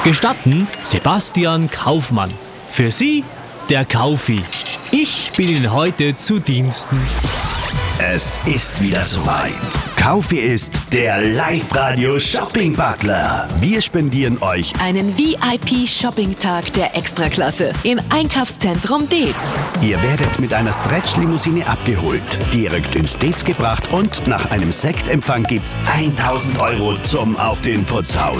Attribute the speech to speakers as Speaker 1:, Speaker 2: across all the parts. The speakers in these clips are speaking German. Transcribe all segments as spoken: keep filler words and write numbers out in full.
Speaker 1: Gestatten Sebastian Kaufmann. Für Sie der Kaufi. Ich bin Ihnen heute zu Diensten.
Speaker 2: Es ist wieder soweit. Kaufi ist der Live-Radio-Shopping-Butler. Wir spendieren euch
Speaker 3: einen V I P-Shopping-Tag der Extraklasse im Einkaufszentrum Deetz.
Speaker 2: Ihr werdet mit einer Stretch-Limousine abgeholt, direkt ins Deetz gebracht und nach einem Sektempfang gibt's tausend Euro zum Auf den Putz hauen.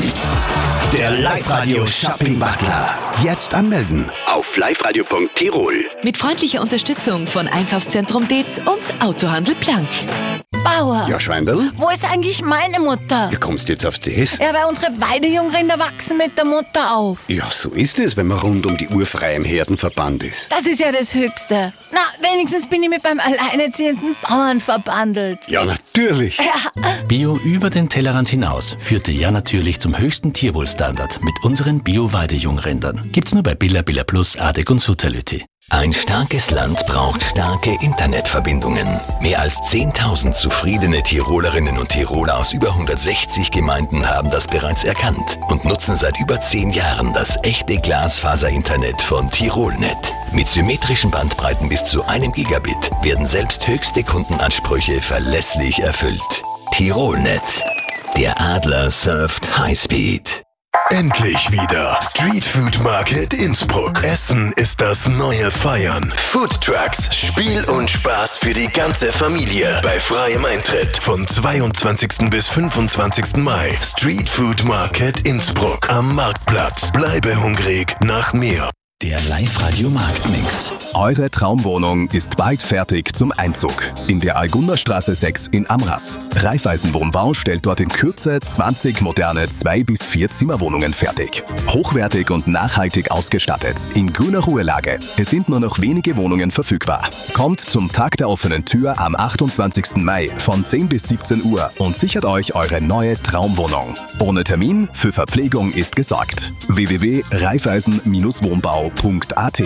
Speaker 2: Der Live-Radio-Shopping-Butler. Jetzt anmelden auf liveradio punkt tirol.
Speaker 3: Mit freundlicher Unterstützung von Einkaufszentrum Deetz und Autohandel Plank.
Speaker 4: Bauer,
Speaker 5: Ja, Schweindl?
Speaker 4: wo ist eigentlich meine Mutter?
Speaker 5: Wie kommst du jetzt auf das?
Speaker 4: Ja, weil unsere Weidejungrinder wachsen mit der Mutter auf.
Speaker 5: Ja, so ist es, wenn man rund um die Uhr frei im Herdenverband ist.
Speaker 4: Das ist ja das Höchste. Na, wenigstens bin ich mit beim alleinerziehenden Bauern verbandelt.
Speaker 5: Ja, natürlich.
Speaker 6: Bio über den Tellerrand hinaus führte ja natürlich zum höchsten Tierwohlstandard mit unseren Bio-Weidejungrindern. Gibt's nur bei Billa, Billa Plus, Adek und Sutterlütti.
Speaker 7: Ein starkes Land braucht starke Internetverbindungen. Mehr als zehntausend zufriedene Tirolerinnen und Tiroler aus über hundertsechzig Gemeinden haben das bereits erkannt und nutzen seit über zehn Jahren das echte Glasfaser-Internet von Tirolnet. Mit symmetrischen Bandbreiten bis zu einem Gigabit werden selbst höchste Kundenansprüche verlässlich erfüllt. Tirolnet. Der Adler surft Highspeed.
Speaker 8: Endlich wieder Street Food Market Innsbruck. Essen ist das neue Feiern. Food Trucks, Spiel und Spaß für die ganze Familie. Bei freiem Eintritt von zweiundzwanzigsten bis fünfundzwanzigsten Mai. Street Food Market Innsbruck am Marktplatz. Bleibe hungrig nach mehr.
Speaker 7: Der Live-Radio-Marktmix.
Speaker 9: Eure Traumwohnung ist bald fertig zum Einzug. In der Algunderstraße sechs in Amras. Raiffeisen Wohnbau stellt dort in Kürze zwanzig moderne zwei bis vier Zimmerwohnungen fertig. Hochwertig und nachhaltig ausgestattet. In grüner Ruhelage. Es sind nur noch wenige Wohnungen verfügbar. Kommt zum Tag der offenen Tür am achtundzwanzigsten Mai von zehn bis siebzehn Uhr und sichert euch eure neue Traumwohnung. Ohne Termin, für Verpflegung ist gesorgt. w w w punkt raiffeisen wohnbau punkt a t.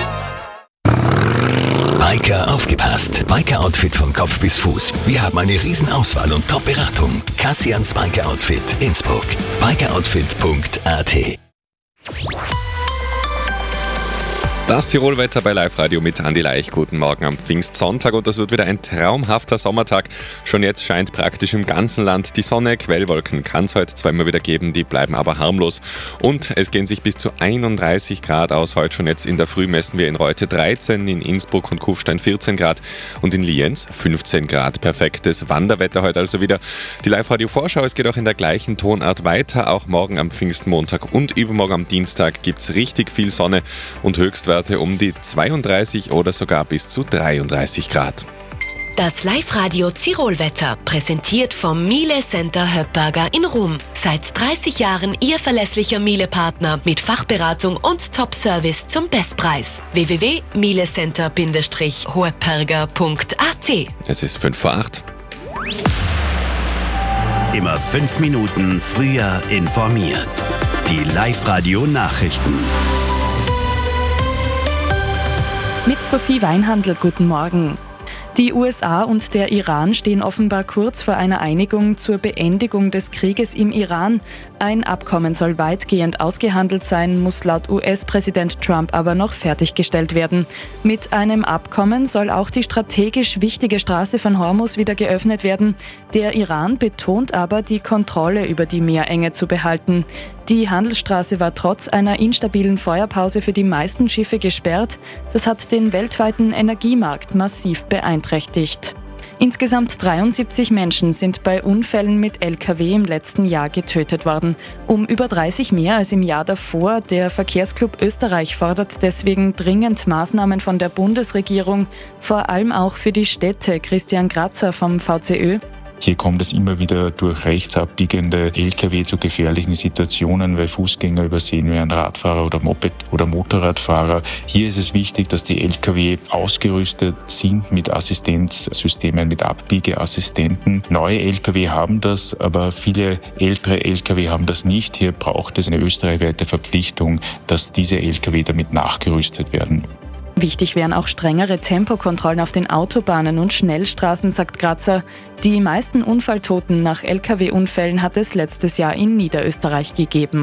Speaker 7: Biker aufgepasst. Biker-Outfit von Kopf bis Fuß. Wir haben eine Riesenauswahl und Top-Beratung. Cassians Biker-Outfit Innsbruck. biker outfit punkt a t.
Speaker 10: Das Tirolwetter bei Live-Radio mit Andi Leich. Guten Morgen am Pfingstsonntag und das wird wieder ein traumhafter Sommertag. Schon jetzt scheint praktisch im ganzen Land die Sonne. Quellwolken kann es heute zwar immer wieder geben, die bleiben aber harmlos. Und es gehen sich bis zu einunddreißig Grad aus. Heute schon jetzt in der Früh messen wir in Reute dreizehn, in Innsbruck und Kufstein vierzehn Grad und in Lienz fünfzehn Grad. Perfektes Wanderwetter heute also wieder. Die Live-Radio-Vorschau, es geht auch in der gleichen Tonart weiter. Auch morgen am Pfingstmontag und übermorgen am Dienstag gibt es richtig viel Sonne und Höchstwerte um die zweiunddreißig oder sogar bis zu dreiunddreißig Grad.
Speaker 3: Das Live-Radio Tirolwetter, präsentiert vom Miele Center Höppberger in Rum. Seit dreißig Jahren Ihr verlässlicher Miele-Partner mit Fachberatung und Top-Service zum Bestpreis. w w w punkt mielecenter bindestrich höppberger punkt a t.
Speaker 10: Es ist fünf vor acht.
Speaker 2: immer fünf Minuten früher informiert. Die Live-Radio-Nachrichten.
Speaker 11: Mit Sophie Weinhandl, guten Morgen. Die U S A und der Iran stehen offenbar kurz vor einer Einigung zur Beendigung des Krieges im Iran. Ein Abkommen soll weitgehend ausgehandelt sein, muss laut U S-Präsident Trump aber noch fertiggestellt werden. Mit einem Abkommen soll auch die strategisch wichtige Straße von Hormuz wieder geöffnet werden. Der Iran betont aber, die Kontrolle über die Meerenge zu behalten. Die Handelsstraße war trotz einer instabilen Feuerpause für die meisten Schiffe gesperrt. Das hat den weltweiten Energiemarkt massiv beeinträchtigt. Insgesamt dreiundsiebzig Menschen sind bei Unfällen mit L K W im letzten Jahr getötet worden. Um über dreißig mehr als im Jahr davor. Der Verkehrsclub Österreich fordert deswegen dringend Maßnahmen von der Bundesregierung, vor allem auch für die Städte. Christian Grazer vom V C Ö.
Speaker 12: Hier kommt es immer wieder durch rechtsabbiegende L K W zu gefährlichen Situationen, weil Fußgänger übersehen werden, Radfahrer oder Moped- oder Motorradfahrer. Hier ist es wichtig, dass die L K W ausgerüstet sind mit Assistenzsystemen, mit Abbiegeassistenten. Neue L K W haben das, aber viele ältere L K W haben das nicht. Hier braucht es eine österreichweite Verpflichtung, dass diese L K W damit nachgerüstet werden.
Speaker 11: Wichtig wären auch strengere Tempokontrollen auf den Autobahnen und Schnellstraßen, sagt Grazer. Die meisten Unfalltoten nach L K W-Unfällen hat es letztes Jahr in Niederösterreich gegeben.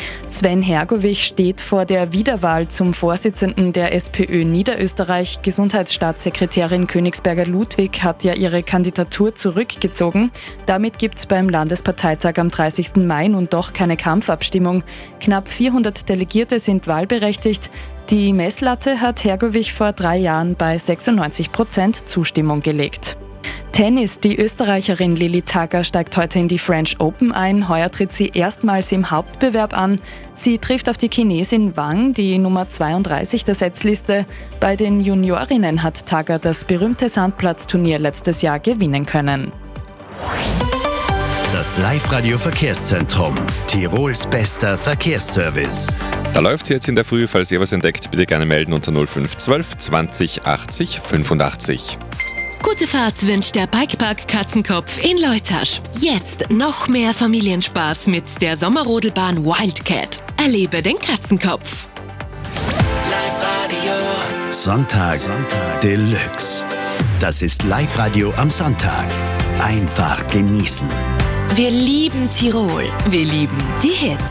Speaker 11: Sven Hergovich steht vor der Wiederwahl zum Vorsitzenden der SPÖ Niederösterreich. Gesundheitsstaatssekretärin Königsberger Ludwig hat ja ihre Kandidatur zurückgezogen. Damit gibt es beim Landesparteitag am dreißigsten Mai nun doch keine Kampfabstimmung. Knapp vierhundert Delegierte sind wahlberechtigt. Die Messlatte hat Hergovich vor drei Jahren bei sechsundneunzig Prozent Zustimmung gelegt. Tennis. Die Österreicherin Lilly Tagger steigt heute in die French Open ein. Heuer tritt sie erstmals im Hauptbewerb an. Sie trifft auf die Chinesin Wang, die Nummer zweiunddreißig der Setzliste. Bei den Juniorinnen hat Tagger das berühmte Sandplatzturnier letztes Jahr gewinnen können.
Speaker 2: Das Live-Radio-Verkehrszentrum. Tirols bester Verkehrsservice.
Speaker 10: Da läuft sie jetzt in der Früh. Falls ihr was entdeckt, bitte gerne melden unter null fünf zwölf zwanzig achtzig fünfundachtzig.
Speaker 3: Gute Fahrt wünscht der Bikepark Katzenkopf in Leutasch. Jetzt noch mehr Familienspaß mit der Sommerrodelbahn Wildcat. Erlebe den Katzenkopf.
Speaker 2: Live-Radio. Sonntag, Sonntag Deluxe. Das ist Live-Radio am Sonntag. Einfach genießen.
Speaker 3: Wir lieben Tirol. Wir lieben die Hits.